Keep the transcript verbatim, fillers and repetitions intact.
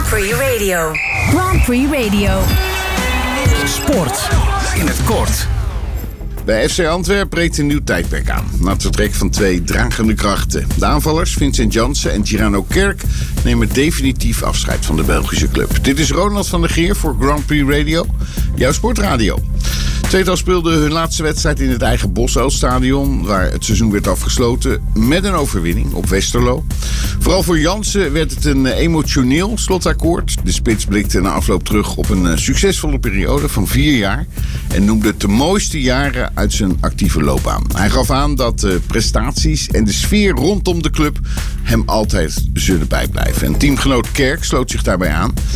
Prix Radio. Grand Prix Radio. Sport in het kort. Bij F C Antwerpen breekt een nieuw tijdperk aan. Na het vertrek van twee dragende krachten. De aanvallers Vincent Janssen en Girano Kerk nemen definitief afscheid van de Belgische club. Dit is Ronald van der Geer voor Grand Prix Radio, jouw sportradio. Tweetal speelde hun laatste wedstrijd in het eigen Bosuilstadion, waar het seizoen werd afgesloten met een overwinning op Westerlo. Vooral voor Janssen werd het een emotioneel slotakkoord. De spits blikte na afloop terug op een succesvolle periode van vier jaar en noemde het de mooiste jaren uit zijn actieve loopbaan. Hij gaf aan dat de prestaties en de sfeer rondom de club hem altijd zullen bijblijven. En teamgenoot Kerk sloot zich daarbij aan.